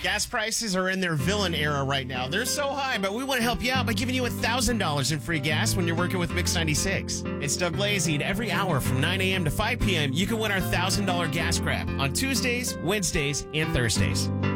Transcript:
Gas prices are in their villain era right now. They're so high, but we want to help you out by giving you $1,000 in free gas when you're working with Mix 96. It's Doug Lazy, and every hour from 9 a.m. to 5 p.m., you can win our $1,000 gas grab on Tuesdays, Wednesdays, and Thursdays.